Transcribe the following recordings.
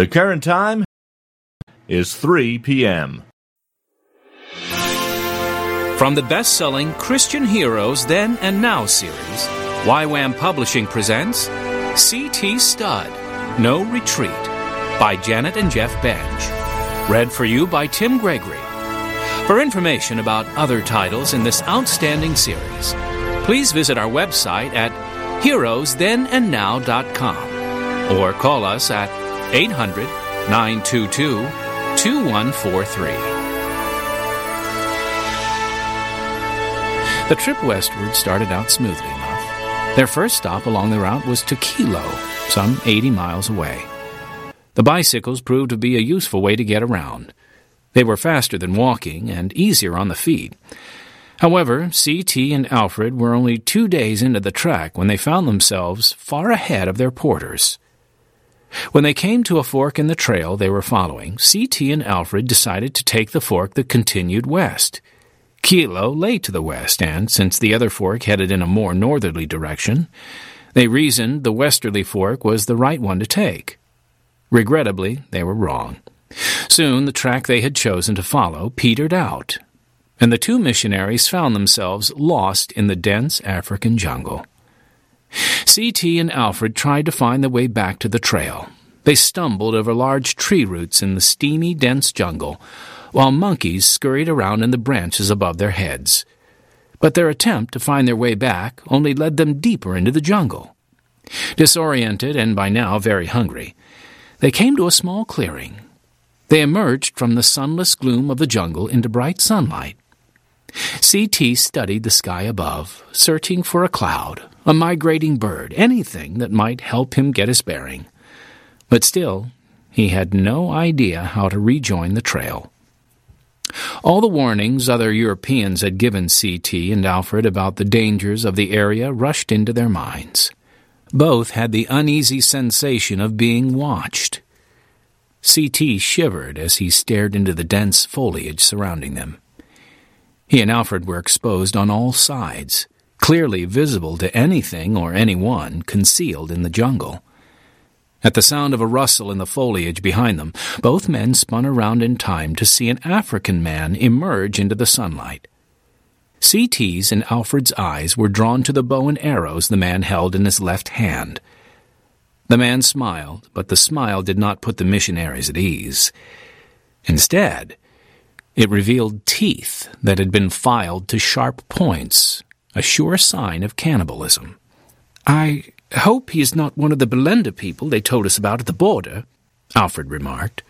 The current time is 3 p.m. From the best-selling Christian Heroes Then and Now series, YWAM Publishing presents C.T. Studd, No Retreat, by Janet and Jeff Benj. Read for you by Tim Gregory. For information about other titles in this outstanding series, please visit our website at heroesthenandnow.com or call us at 800-922-2143. The trip westward started out smoothly enough. Their first stop along the route was to Kilo, some 80 miles away. The bicycles proved to be a useful way to get around. They were faster than walking and easier on the feet. However, C.T. and Alfred were only 2 days into the trek when they found themselves far ahead of their porters. When they came to a fork in the trail they were following, C.T. and Alfred decided to take the fork that continued west. Kilo lay to the west, and since the other fork headed in a more northerly direction, they reasoned the westerly fork was the right one to take. Regrettably, they were wrong. Soon the track they had chosen to follow petered out, and the two missionaries found themselves lost in the dense African jungle. C.T. and Alfred tried to find the way back to the trail. They stumbled over large tree roots in the steamy, dense jungle, while monkeys scurried around in the branches above their heads. But their attempt to find their way back only led them deeper into the jungle. Disoriented and by now very hungry, they came to a small clearing. They emerged from the sunless gloom of the jungle into bright sunlight. C.T. studied the sky above, searching for a cloud, a migrating bird, anything that might help him get his bearing. But still, he had no idea how to rejoin the trail. All the warnings other Europeans had given C.T. and Alfred about the dangers of the area rushed into their minds. Both had the uneasy sensation of being watched. C.T. shivered as he stared into the dense foliage surrounding them. He and Alfred were exposed on all sides, clearly visible to anything or anyone concealed in the jungle. At the sound of a rustle in the foliage behind them, both men spun around in time to see an African man emerge into the sunlight. C.T.'s and Alfred's eyes were drawn to the bow and arrows the man held in his left hand. The man smiled, but the smile did not put the missionaries at ease. Instead, it revealed teeth that had been filed to sharp points, a sure sign of cannibalism. "I hope he is not one of the Belenda people they told us about at the border," Alfred remarked.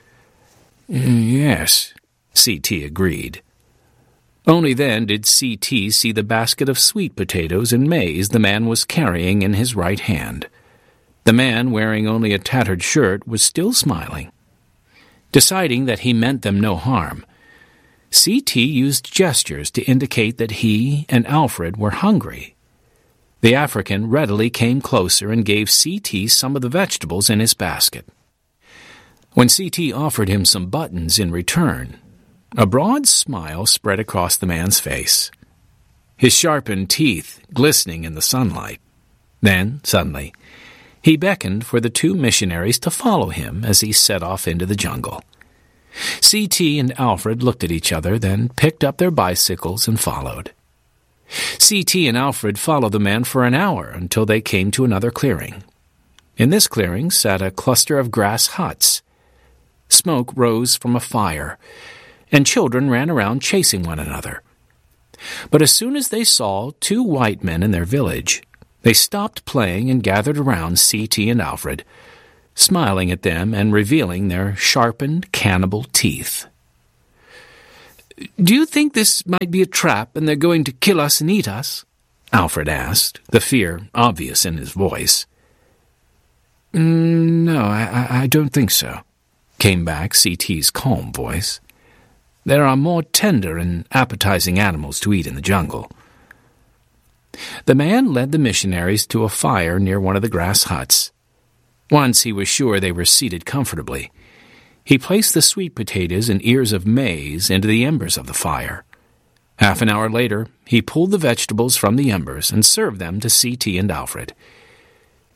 "Yes," C.T. agreed. Only then did C.T. see the basket of sweet potatoes and maize the man was carrying in his right hand. The man, wearing only a tattered shirt, was still smiling. Deciding that he meant them no harm, C.T. used gestures to indicate that he and Alfred were hungry. The African readily came closer and gave C.T. some of the vegetables in his basket. When C.T. offered him some buttons in return, a broad smile spread across the man's face, his sharpened teeth glistening in the sunlight. Then, suddenly, he beckoned for the two missionaries to follow him as he set off into the jungle. C.T. and Alfred looked at each other, then picked up their bicycles and followed. C.T. and Alfred followed the man for an hour until they came to another clearing. In this clearing sat a cluster of grass huts. Smoke rose from a fire, and children ran around chasing one another. But as soon as they saw two white men in their village, they stopped playing and gathered around C.T. and Alfred, smiling at them and revealing their sharpened cannibal teeth. "Do you think this might be a trap and they're going to kill us and eat us?" Alfred asked, the fear obvious in his voice. "No, I don't think so," came back C.T.'s calm voice. "There are more tender and appetizing animals to eat in the jungle." The man led the missionaries to a fire near one of the grass huts. Once he was sure they were seated comfortably, he placed the sweet potatoes and ears of maize into the embers of the fire. Half an hour later, he pulled the vegetables from the embers and served them to C.T. and Alfred.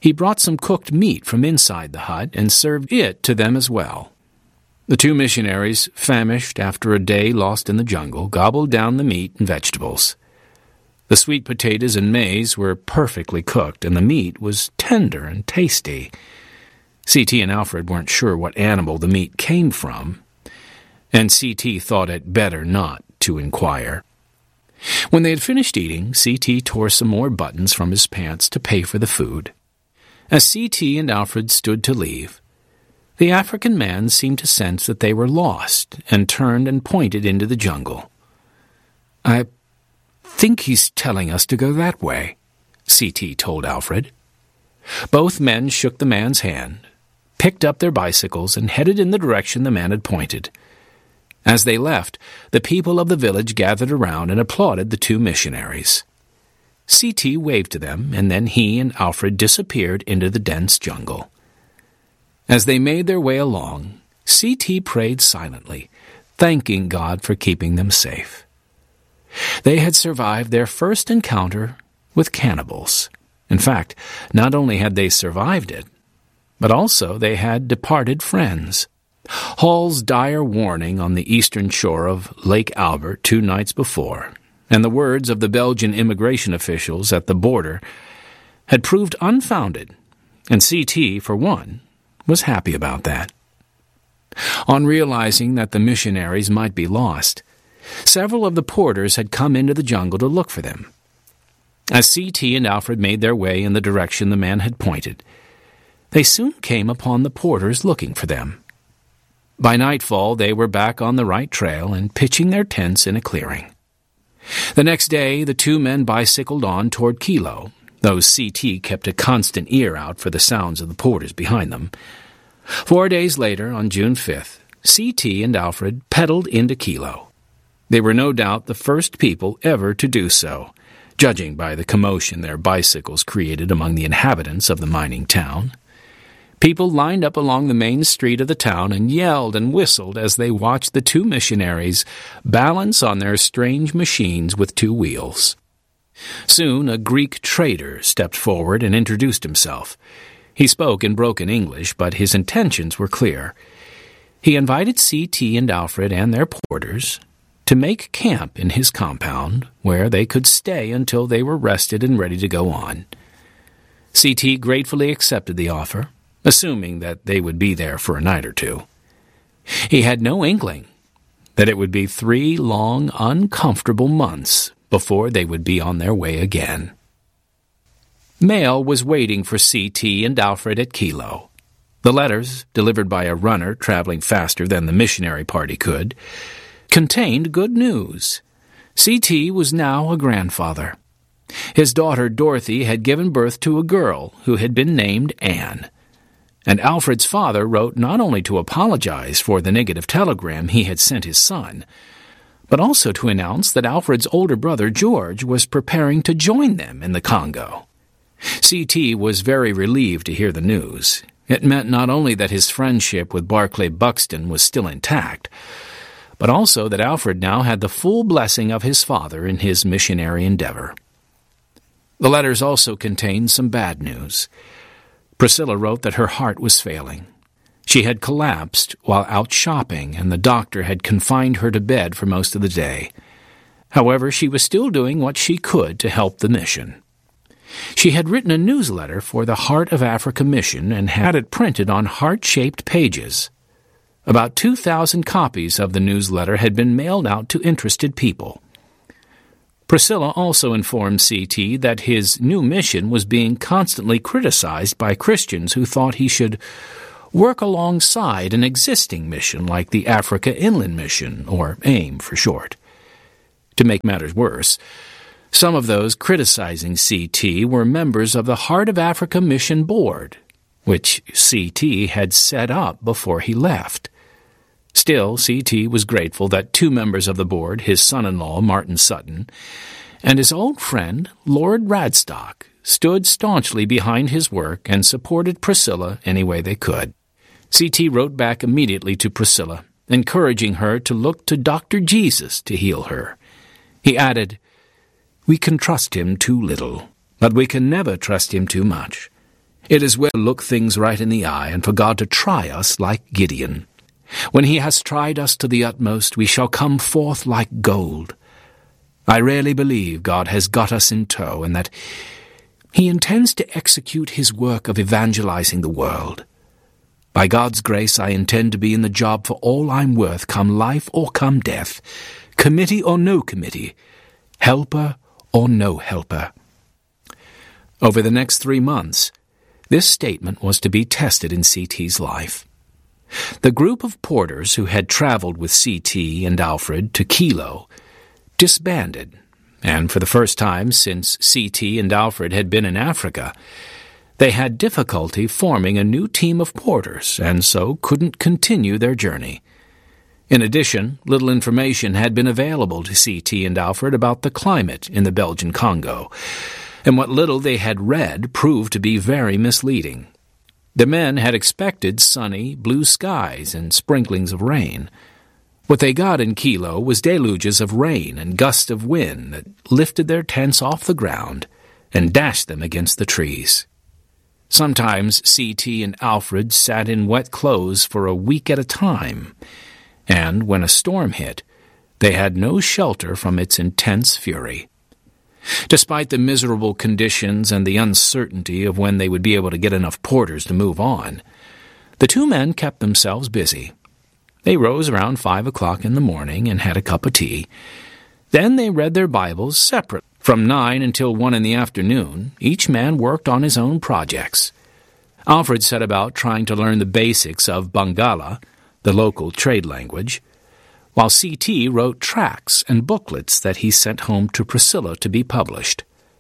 He brought some cooked meat from inside the hut and served it to them as well. The two missionaries, famished after a day lost in the jungle, gobbled down the meat and vegetables. The sweet potatoes and maize were perfectly cooked, and the meat was tender and tasty. C.T. and Alfred weren't sure what animal the meat came from, and C.T. thought it better not to inquire. When they had finished eating, C.T. tore some more buttons from his pants to pay for the food. As C.T. and Alfred stood to leave, the African man seemed to sense that they were lost and turned and pointed into the jungle. "I think he's telling us to go that way," C.T. told Alfred. Both men shook the man's hand, picked up their bicycles, and headed in the direction the man had pointed. As they left, the people of the village gathered around and applauded the two missionaries. C.T. waved to them, and then he and Alfred disappeared into the dense jungle. As they made their way along, C.T. prayed silently, thanking God for keeping them safe. They had survived their first encounter with cannibals. In fact, not only had they survived it, but also they had departed friends. Hall's dire warning on the eastern shore of Lake Albert 2 nights before, and the words of the Belgian immigration officials at the border, had proved unfounded, and C.T., for one, was happy about that. On realizing that the missionaries might be lost, several of the porters had come into the jungle to look for them. As C.T. and Alfred made their way in the direction the man had pointed, they soon came upon the porters looking for them. By nightfall, they were back on the right trail and pitching their tents in a clearing. The next day, the two men bicycled on toward Kilo, though C.T. kept a constant ear out for the sounds of the porters behind them. 4 days later, on June 5th, C.T. and Alfred pedaled into Kilo. They were no doubt the first people ever to do so, judging by the commotion their bicycles created among the inhabitants of the mining town. People lined up along the main street of the town and yelled and whistled as they watched the two missionaries balance on their strange machines with 2 wheels. Soon a Greek trader stepped forward and introduced himself. He spoke in broken English, but his intentions were clear. He invited C.T. and Alfred and their porters to make camp in his compound, where they could stay until they were rested and ready to go on. C.T. gratefully accepted the offer, assuming that they would be there for a night or 2. He had no inkling that it would be 3 long, uncomfortable months before they would be on their way again. Mail was waiting for C.T. and Alfred at Kilo. The letters, delivered by a runner traveling faster than the missionary party could, contained good news. C.T. was now a grandfather. His daughter Dorothy had given birth to a girl who had been named Anne. And Alfred's father wrote not only to apologize for the negative telegram he had sent his son, but also to announce that Alfred's older brother George was preparing to join them in the Congo. C.T. was very relieved to hear the news. It meant not only that his friendship with Barclay Buxton was still intact, but also that Alfred now had the full blessing of his father in his missionary endeavor. The letters also contained some bad news. Priscilla wrote that her heart was failing. She had collapsed while out shopping, and the doctor had confined her to bed for most of the day. However, she was still doing what she could to help the mission. She had written a newsletter for the Heart of Africa mission and had it printed on heart-shaped pages. About 2,000 copies of the newsletter had been mailed out to interested people. Priscilla also informed C.T. that his new mission was being constantly criticized by Christians who thought he should work alongside an existing mission like the Africa Inland Mission, or AIM for short. To make matters worse, some of those criticizing C.T. were members of the Heart of Africa Mission Board, which C.T. had set up before he left. Still, C.T. was grateful that 2 members of the board, his son-in-law, Martin Sutton, and his old friend, Lord Radstock, stood staunchly behind his work and supported Priscilla any way they could. C.T. wrote back immediately to Priscilla, encouraging her to look to Dr. Jesus to heal her. He added, "We can trust him too little, but we can never trust him too much. It is well to look things right in the eye and for God to try us like Gideon. When he has tried us to the utmost, we shall come forth like gold. I really believe God has got us in tow and that he intends to execute his work of evangelizing the world. By God's grace, I intend to be in the job for all I'm worth, come life or come death, committee or no committee, helper or no helper. Over the next 3 months, this statement was to be tested in C.T.'s life. The group of porters who had traveled with C.T. and Alfred to Kilo disbanded, and for the first time since C.T. and Alfred had been in Africa, they had difficulty forming a new team of porters and so couldn't continue their journey. In addition, little information had been available to C.T. and Alfred about the climate in the Belgian Congo, and what little they had read proved to be very misleading. The men had expected sunny, blue skies and sprinklings of rain. What they got in Kilo was deluges of rain and gusts of wind that lifted their tents off the ground and dashed them against the trees. Sometimes C.T. and Alfred sat in wet clothes for a week at a time, and when a storm hit, they had no shelter from its intense fury. Despite the miserable conditions and the uncertainty of when they would be able to get enough porters to move on, the two men kept themselves busy. They rose around 5 o'clock in the morning and had a cup of tea. Then they read their Bibles separately. From 9 until 1 in the afternoon, each man worked on his own projects. Alfred set about trying to learn the basics of Bangala, the local trade language, while C.T. wrote tracts and booklets that he sent home to Priscilla to be published.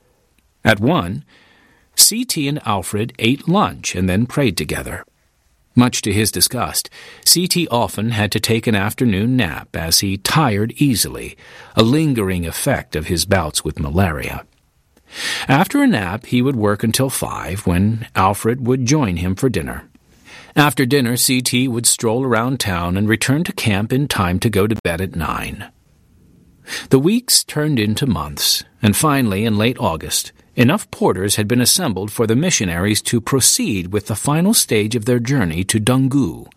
At 1, C.T. and Alfred ate lunch and then prayed together. Much to his disgust, C.T. often had to take an afternoon nap as he tired easily, a lingering effect of his bouts with malaria. After a nap, he would work until 5, when Alfred would join him for dinner. After dinner, C.T. would stroll around town and return to camp in time to go to bed at 9. The weeks turned into months, and finally, in late August, enough porters had been assembled for the missionaries to proceed with the final stage of their journey to Dungu.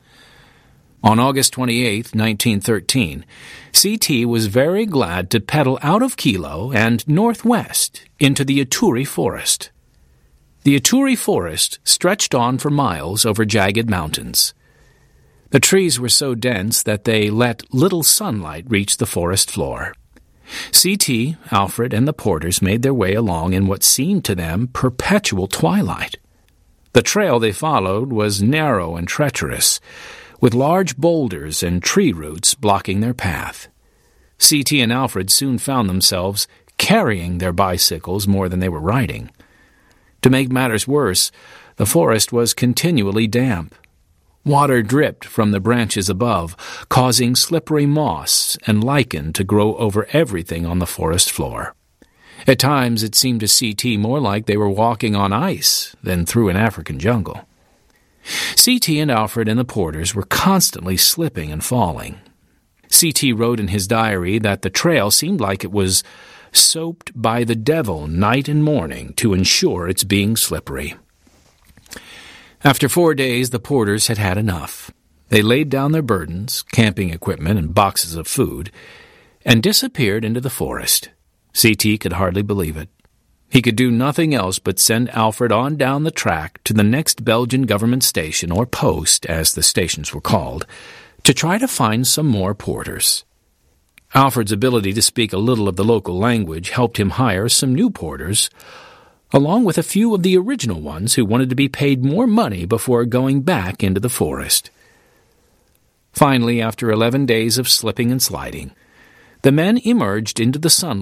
On August 28, 1913, C.T. was very glad to pedal out of Kilo and northwest into the Ituri forest. The Ituri forest stretched on for miles over jagged mountains. The trees were so dense that they let little sunlight reach the forest floor. C.T., Alfred, and the porters made their way along in what seemed to them perpetual twilight. The trail they followed was narrow and treacherous, with large boulders and tree roots blocking their path. C.T. and Alfred soon found themselves carrying their bicycles more than they were riding. To make matters worse, the forest was continually damp. Water dripped from the branches above, causing slippery moss and lichen to grow over everything on the forest floor. At times it seemed to C.T. more like they were walking on ice than through an African jungle. C.T. and Alfred and the porters were constantly slipping and falling. C.T. wrote in his diary that the trail seemed like it was soaped by the devil night and morning to ensure its being slippery. After 4 days, the porters had had enough. They laid down their burdens, camping equipment, and boxes of food, and disappeared into the forest. C.T. could hardly believe it. He could do nothing else but send Alfred on down the track to the next Belgian government station, or post, as the stations were called, to try to find some more porters. Alfred's ability to speak a little of the local language helped him hire some new porters, along with a few of the original ones who wanted to be paid more money before going back into the forest. Finally, after 11 days of slipping and sliding, the men emerged into the sunlight